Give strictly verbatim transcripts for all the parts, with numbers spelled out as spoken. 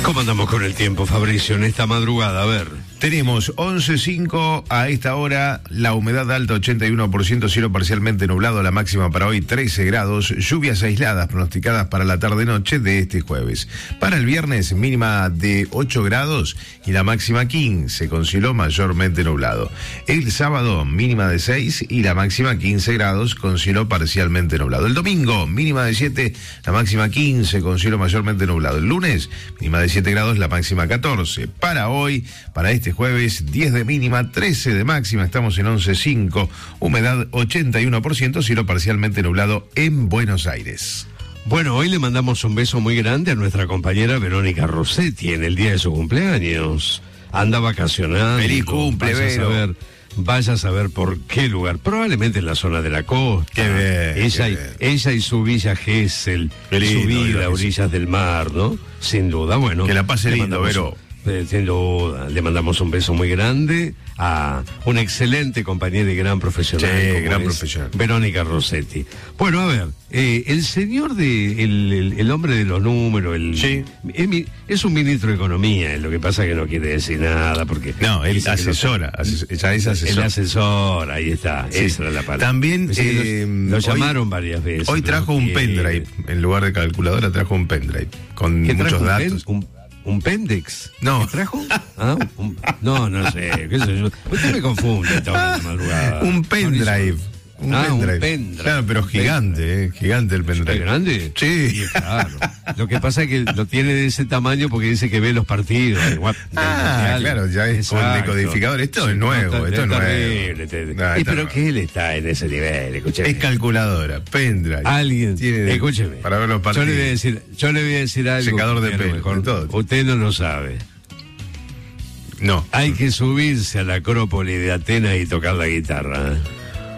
¿Cómo andamos con el tiempo, Fabricio, en esta madrugada? A ver. Tenemos once cinco a esta hora, la humedad alta ochenta y uno por ciento, cielo parcialmente nublado, la máxima para hoy trece grados, lluvias aisladas pronosticadas para la tarde-noche de este jueves. Para el viernes, mínima de ocho grados y la máxima quince, con cielo mayormente nublado. El sábado, mínima de seis y la máxima quince grados, con cielo parcialmente nublado. El domingo, mínima de siete, la máxima quince, con cielo mayormente nublado. El lunes, mínima de siete grados, la máxima catorce. Para hoy, para este jueves, diez de mínima, trece de máxima, estamos en once cinco, humedad ochenta y uno por ciento, cielo parcialmente nublado en Buenos Aires. Bueno, hoy le mandamos un beso muy grande a nuestra compañera Verónica Rossetti en el día de su cumpleaños. Anda vacacionando. Feliz cumple, vaya a Vero. saber, vaya a saber por qué lugar. Probablemente en la zona de la costa. Qué bien, Ella, qué y, bien. ella y su villa Gesell, Qué lindo, su vida Vero, a orillas del mar, ¿no? Sin duda, bueno. Que la pase le lindo, mandamos- Vero. Eh, Sin duda, le mandamos un beso muy grande a una excelente compañera y gran profesional. Sí, como gran es profesional. Verónica Rossetti. Bueno, a ver, eh, el señor de, el, el, el hombre de los números, el, Sí. es, mi- es un ministro de Economía, lo que pasa es que no quiere decir nada, porque... No, él dice que no- asesora, ases- ella es el asesora. asesor, ahí está, Sí. esa era la palabra. También, Dice que eh, lo, lo hoy- llamaron varias veces. Hoy pero trajo no un quiere. pendrive, en lugar de calculadora trajo un pendrive, con ¿Qué muchos trajo, un pen- datos. un- ¿Un pendex? No. ¿Qué trajo? ¿Ah? Un- no, no sé, qué sé yo. Usted me confunde esta hora de madrugada. Un pendrive. Un Ah, un pendrive. pendrive. Claro, pero gigante, eh, gigante el pendrive. ¿Es grande? Sí. Claro. Lo que pasa es que lo tiene de ese tamaño porque dice que ve los partidos. del Guap- del Ah, Mundial. claro, ya es con Exacto. decodificador. Esto es no, nuevo, está- esto es está nuevo. terrible, te- No, Y está pero nuevo. que él está en ese nivel, escúcheme. Es calculadora, pendrive. Alguien, Tiene escúcheme. para ver los Yo partidos. le voy a decir, yo le voy a decir algo. Secador de que a lo pelo, mejor de todo. Usted no lo sabe. No. Hay que subirse a la Acrópolis de Atenas y tocar la guitarra. ¿eh?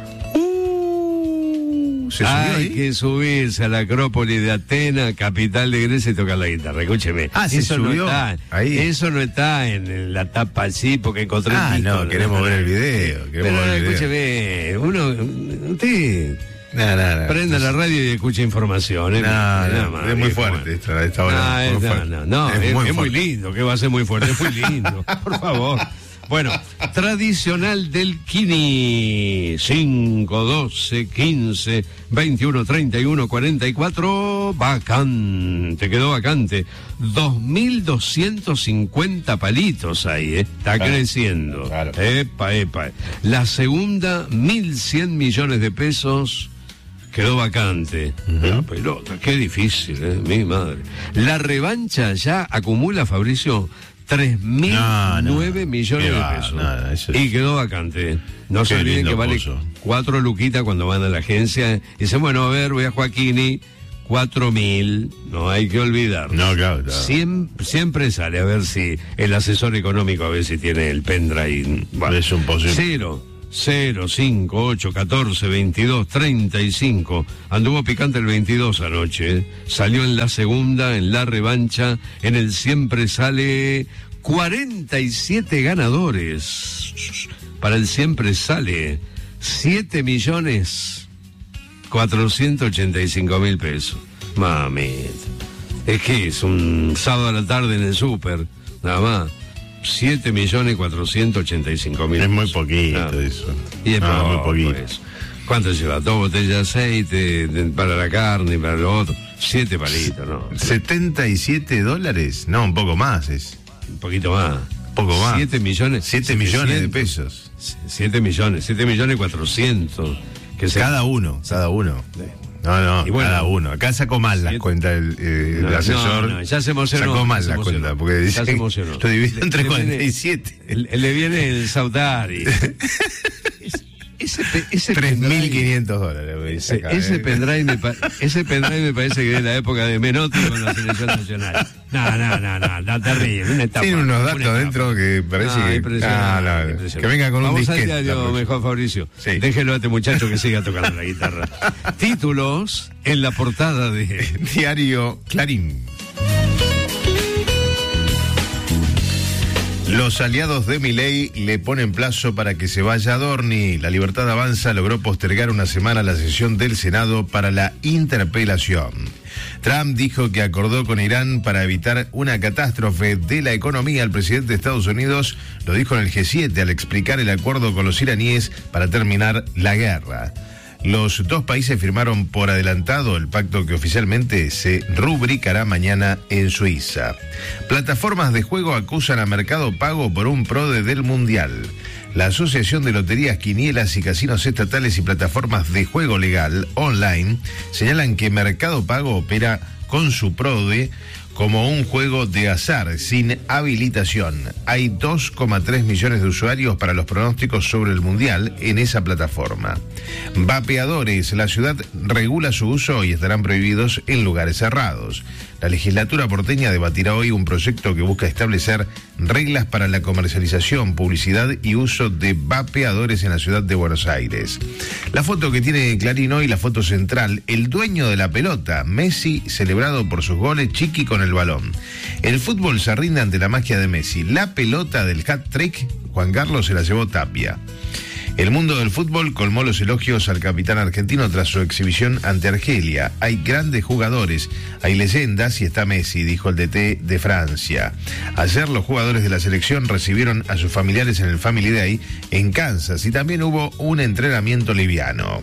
Uh, ¿Se subió Hay ahí? que subirse a la Acrópolis de Atenas, capital de Grecia, y tocar la guitarra. Escúcheme. Ah, ¿se eso subió? No está, Ahí. Eso no está en, en la tapa así porque encontré Ah, el no, disco, queremos ver el video. Queremos Pero ver el video. escúcheme, uno, usted No, no, no. prenda la radio y escucha información. ¿eh? No, Nada no, más, es muy viejo, fuerte bueno. esta, esta hora. No, es, muy no, fuerte. no, no, es, es muy, fuerte. lindo, que va a ser muy fuerte, es muy lindo, por favor. Bueno, tradicional del Kini, cinco, doce, quince, veintiuno, treinta y uno, cuarenta y cuatro, vacante, quedó vacante, dos mil doscientos cincuenta palitos ahí, ¿eh? Está Claro, creciendo. claro. Epa, epa. La segunda, mil cien millones de pesos. Quedó vacante. La pelota, qué difícil, ¿eh? Mi madre. La revancha ya acumula, Fabricio, tres mil nueve millones Qué de va, pesos. nada, eso es- Y quedó vacante. No se Qué olviden lindo que vale pozo. cuatro luquitas cuando van a la agencia. Y dicen, bueno, a ver, voy a Joaquini, cuatro mil. No hay que olvidar. No, claro, claro. Siempre, siempre sale a ver si el asesor económico a ver si tiene el pendrive. Bueno, Es un posible. Cero, cero, cinco, ocho, catorce, veintidós, treinta y cinco. Anduvo picante el veintidós anoche. ¿eh? Salió en la segunda, en la revancha. En el siempre sale cuarenta y siete ganadores. Para el siempre sale siete millones cuatrocientos ochenta y cinco mil pesos. Mamita. Es que es un sábado a la tarde en el súper, nada más. siete millones cuatrocientos ochenta y cinco mil. Es muy poquito Ah. eso. Y es No, poco, muy poquito. eso. ¿Cuánto lleva? Dos botellas de aceite de- para la carne y para lo otro. Siete palitos, ¿no? ¿setenta y siete dólares? No, un poco más es. Un poquito más. Un poco más. Siete millones. siete millones de setecientos. pesos. Siete millones. Siete millones cuatrocientos. Que se... Cada uno, cada uno. No, no, Y bueno, cada uno. Acá sacó mal las siete- cuentas el, eh, el No, asesor. no, no, ya se emocionó. Sacó mal ya se las emocionó. cuentas, porque Ya dice se emocionó. lo divide Le- entre le viene- cuarenta y siete. Le, le viene el Saudari. Ese, pe- ese tres mil pendrive- quinientos dólares. me dice Ese, acá, ese eh. pendrive me pa- ese pendrive me parece que es de la época de Menotti con la selección nacional. No, no, no, no, no, terrible, una etapa. Tiene unos una datos etapa. adentro que parece Ah, que. impresionante, Ah, no, no. impresionante. Que venga con un Vamos al disquete. la diario, próxima. mejor Fabricio. Sí. Déjelo a este muchacho que siga tocando la guitarra. Títulos en la portada de... Diario Clarín. Los aliados de Milei le ponen plazo para que se vaya Adorni. La Libertad Avanza logró postergar una semana la sesión del Senado para la interpelación. Trump dijo que acordó con Irán para evitar una catástrofe de la economía. El presidente de Estados Unidos lo dijo en el G siete al explicar el acuerdo con los iraníes para terminar la guerra. Los dos países firmaron por adelantado el pacto que oficialmente se rubricará mañana en Suiza. Plataformas de juego acusan a Mercado Pago por un fraude del Mundial. La Asociación de Loterías, Quinielas y Casinos Estatales y Plataformas de Juego Legal Online señalan que Mercado Pago opera con su PRODE como un juego de azar sin habilitación. Hay dos coma tres millones de usuarios para los pronósticos sobre el Mundial en esa plataforma. Vapeadores, la ciudad regula su uso y estarán prohibidos en lugares cerrados. La legislatura porteña debatirá hoy un proyecto que busca establecer reglas para la comercialización, publicidad y uso de vapeadores en la ciudad de Buenos Aires. La foto que tiene Clarín hoy, la foto central, el dueño de la pelota, Messi, celebrado por sus goles, Chiqui con el balón. El fútbol se rinde ante la magia de Messi. La pelota del hat-trick, Juan Carlos se la llevó Tapia. El mundo del fútbol colmó los elogios al capitán argentino tras su exhibición ante Argelia. Hay grandes jugadores, hay leyendas y está Messi, dijo el D T de Francia. Ayer los jugadores de la selección recibieron a sus familiares en el Family Day en Kansas y también hubo un entrenamiento liviano.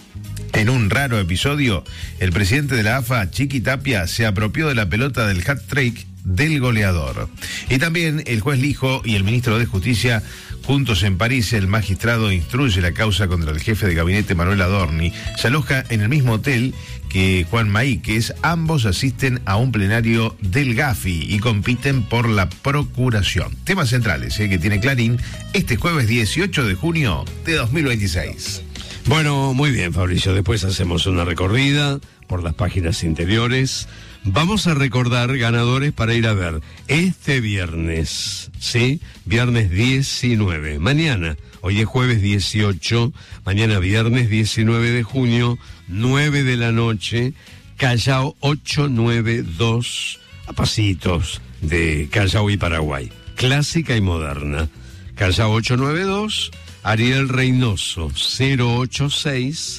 En un raro episodio, el presidente de la A F A, Chiqui Tapia, se apropió de la pelota del hat-trick del goleador. Y también el juez Lijo y el ministro de Justicia, juntos en París. El magistrado instruye la causa contra el jefe de gabinete Manuel Adorni. Se aloja en el mismo hotel que Juan Maíquez. Ambos asisten a un plenario del Gafi y compiten por la procuración. Temas centrales eh, que tiene Clarín este jueves dieciocho de junio de dos mil veintiséis. Bueno, muy bien, Fabricio. Después hacemos una recorrida por las páginas interiores. Vamos a recordar ganadores para ir a ver este viernes, ¿sí? Viernes diecinueve. Mañana, hoy es jueves dieciocho, mañana viernes diecinueve de junio, nueve de la noche, Callao ochocientos noventa y dos, a pasitos de Callao y Paraguay. Clásica y moderna. Callao ochocientos noventa y dos, Ariel Reynoso cero ochenta y seis,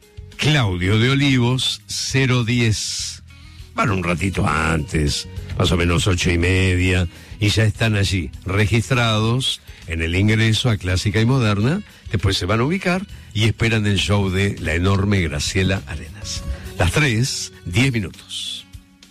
Claudio de Olivos cero diez. Van un ratito antes, más o menos ocho y media, y ya están allí registrados en el ingreso a Clásica y Moderna. Después se van a ubicar y esperan el show de la enorme Graciela Arenas. Las tres, diez minutos.